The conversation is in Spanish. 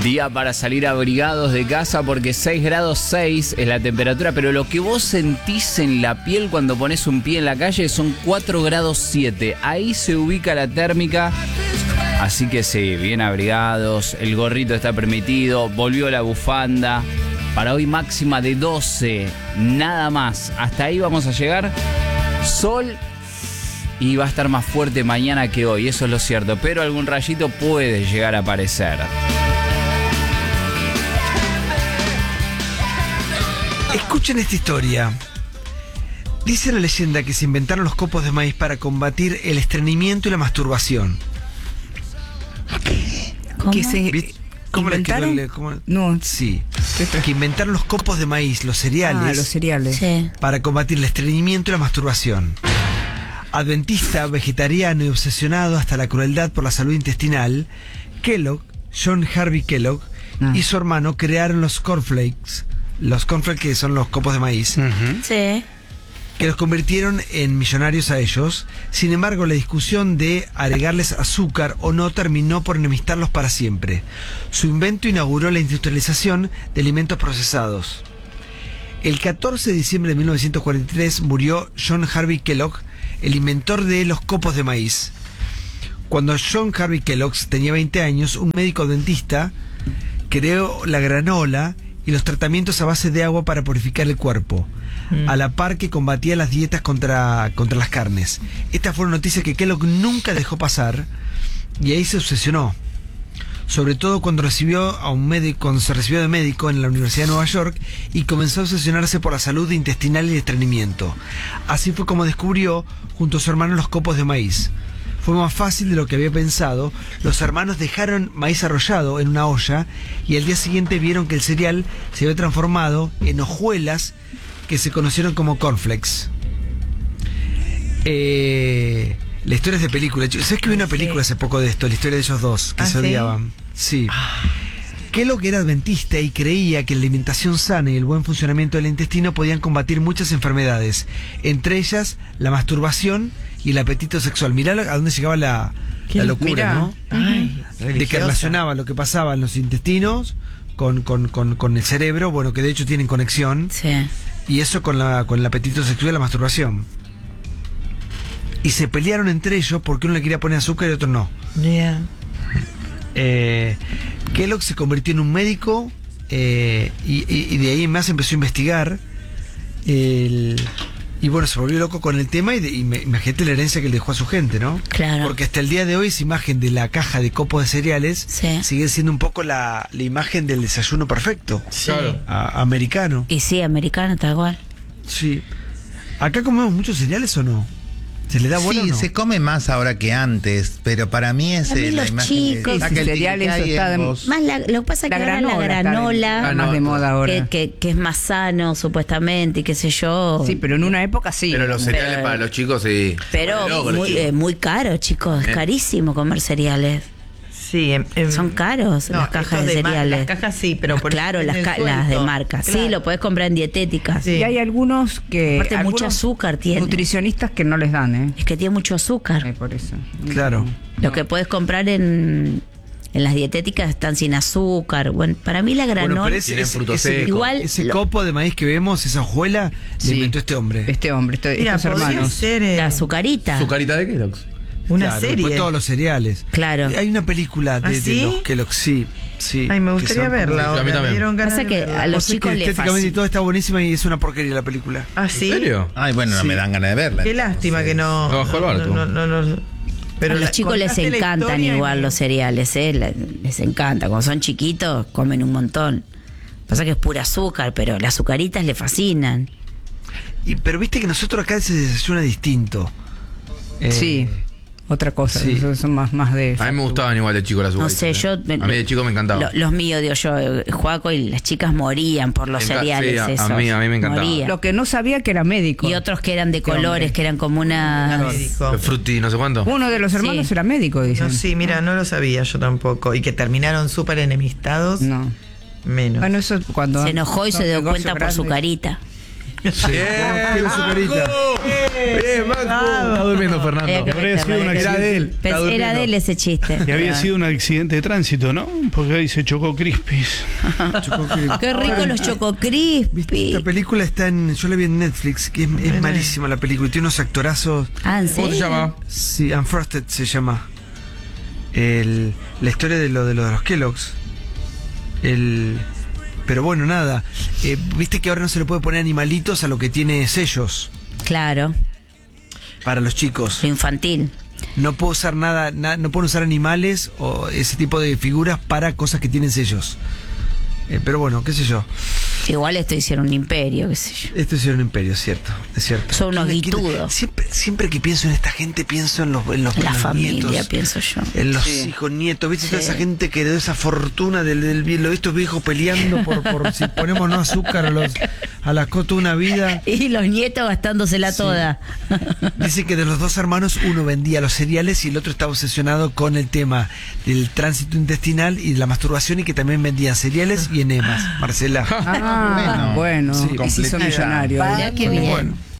Día para salir abrigados de casa porque 6 grados 6 es la temperatura, pero lo que vos sentís en la piel cuando pones un pie en la calle son 4 grados 7. Ahí se ubica la térmica. Así que sí, bien abrigados, el gorrito está permitido, volvió la bufanda. Para hoy máxima de 12, nada más. Hasta ahí vamos a llegar. Sol y va a estar más fuerte mañana que hoy, eso es lo cierto. Pero algún rayito puede llegar a aparecer. Escuchen esta historia. Dice la leyenda que se inventaron los copos de maíz para combatir el estreñimiento y la masturbación. ¿Cómo? ¿Cómo ¿Inventaron? No. Sí. Que inventaron los copos de maíz, los cereales. Los cereales. Sí. Para combatir el estreñimiento y la masturbación. Adventista, vegetariano y obsesionado hasta la crueldad por la salud intestinal, Kellogg, John Harvey Kellogg, y su hermano crearon los cornflakes. Los cornflakes, que son los copos de maíz. Sí. Que los convirtieron en millonarios a ellos. Sin embargo, la discusión de agregarles azúcar o no terminó por enemistarlos para siempre. Su invento inauguró la industrialización de alimentos procesados. El 14 de diciembre de 1943 murió John Harvey Kellogg, el inventor de los copos de maíz. Cuando John Harvey Kellogg tenía 20 años, un médico dentista creó la granola y los tratamientos a base de agua para purificar el cuerpo, a la par que combatía las dietas contra las carnes. Esta fue una noticia que Kellogg nunca dejó pasar y ahí se obsesionó. Sobre todo cuando se recibió de médico en la Universidad de Nueva York y comenzó a obsesionarse por la salud intestinal y el estreñimiento. Así fue como descubrió, junto a su hermano, los copos de maíz. Fue más fácil de lo que había pensado. Los hermanos dejaron maíz arrollado en una olla y al día siguiente vieron que el cereal se había transformado en hojuelas que se conocieron como cornflakes. La historia es de película. ¿Sabes que vi una película hace poco de esto? La historia de ellos dos, que se odiaban. Sí. Kellogg era adventista y creía que la alimentación sana y el buen funcionamiento del intestino podían combatir muchas enfermedades, entre ellas la masturbación y el apetito sexual. Mirá a dónde llegaba la locura, ¿no? Ay, de que relacionaba lo que pasaba en los intestinos con el cerebro, bueno, que de hecho tienen conexión. Sí. Y eso con el apetito sexual y la masturbación. Y se pelearon entre ellos porque uno le quería poner azúcar y otro no. Yeah. Kellogg se convirtió en un médico y de ahí en más empezó a investigar y bueno, se volvió loco con el tema y imagínate la herencia que le dejó a su gente, ¿no? Claro. Porque hasta el día de hoy esa imagen de la caja de copos de cereales Sí. sigue siendo un poco la imagen del desayuno perfecto. Claro. Americano. Y sí, americano, tal cual. Sí. ¿Acá comemos muchos cereales o no? ¿Se le da bueno o no? Se come más ahora que antes, pero para mí es A mí la los imagen chicos, de el cereal, eso está de- vos. Más lo que pasa es que ahora la granola, está más de moda ahora. que es más sano supuestamente y qué sé yo. Sí, pero en una época sí. Pero los cereales Pero- para los chicos sí. Pero Loco, los chicos. muy caro, chicos. Es carísimo comer cereales. Sí, Son caros las cajas de cereales. Las cajas sí, pero por Claro, ejemplo, las en el de suelto. marca. Claro. Sí, lo podés comprar en dietéticas. Sí. Y hay algunos que... Aparte, mucho algunos azúcar tiene. nutricionistas que no les dan, ¿eh? Es que tiene mucho azúcar. Por eso. Claro. Lo que podés comprar en las dietéticas están sin azúcar. Bueno, para mí la granola... Bueno, pero Tienen frutos secos. igual ese copo de maíz que vemos, esa hojuela, Sí. le inventó este hombre. Mira, estos podría hermanos. ser la azucarita. ¿Su carita de Kellogg's? una Claro, serie. después todos los cereales. Claro. Hay una película ¿Ah, de sí? los Kellogg, sí. Ay, me que gustaría son- verla. A mí ahora, me también. dieron ganas Pasa de que verla. a los Vos sabés chicos que les estéticamente fascina. todo está buenísima y es una porquería la película. ¿Ah, sí? ¿En serio? Ay, bueno, no Sí. me dan ganas de verla. Qué lástima que no. No bajó el barco. Pero A los chicos les contaste la encantan historia igual y- los cereales, les encanta. Cuando son chiquitos comen un montón. Pasa que es pura azúcar, pero las azucaritas les fascinan. Pero viste que nosotros acá se desayuna distinto. Sí, otra cosa. sí. Son más de... A mí me gustaban igual de chico las No uvas. sé, yo... A mí de chico me encantaba. Los míos, digo yo, Juaco y las chicas morían por los Sí, cereales a esos. mí me encantaba. Morían. Lo que no sabía que era médico. Y otros que eran de Este colores, hombre. que eran como una... Médico. Frutti, no sé cuánto. Uno de los hermanos Sí. era médico, dicen. No, sí, mira, no lo sabía yo tampoco. Y que terminaron súper enemistados, No. menos. Bueno, eso cuando... Se enojó y son se dio negocios cuenta por su grandes. carita. Tiene azucarita. Bien, Macu. Está durmiendo, Fernando. Habría sido un Era de él. Está Era durmiendo. de él ese chiste. Y había sido un accidente de tránsito, ¿no? Porque ahí se chocó Crispis. Qué rico los Choco ¿Viste? Crispy. Esta película está en. Yo la vi en Netflix, que es malísima la película. Y tiene unos actorazos. Ah, ¿en ¿Cómo se serio? llama? Sí, Unfrosted se llama. La historia de lo de los Kellogg's. Pero bueno, nada. Viste que ahora no se le puede poner animalitos a lo que tiene sellos Claro, para los chicos. lo infantil. No puedo usar nada, no pueden usar animales o ese tipo de figuras para cosas que tienen sellos. Pero bueno, qué sé yo. Igual esto hicieron un imperio, qué sé yo. Esto es un imperio, es cierto. Son unos ¿Quién- guitudos. Siempre que pienso en esta gente, pienso en los La familia, nietos. pienso yo. En los hijos, nietos, ¿viste? Toda esa gente que heredó esa fortuna de estos viejos peleando por si ponemos no azúcar a las cosas toda una vida. Y los nietos gastándosela Sí. toda. Dice que de los dos hermanos uno vendía los cereales y el otro estaba obsesionado con el tema del tránsito intestinal y de la masturbación y que también vendían cereales y enemas. Marcela. Ah, bueno, Sí, y si son completita. millonarios. Mirá qué bien. Bueno.